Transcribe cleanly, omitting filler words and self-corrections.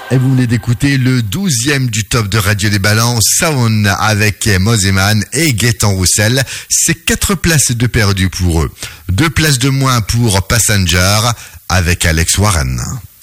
Et vous venez d'écouter le 12e du top de Radio des Balances, Sound avec Moseman et Gaëtan Roussel. C'est 4 places de perdu pour eux. 2 places de moins pour Passenger avec Alex Warren.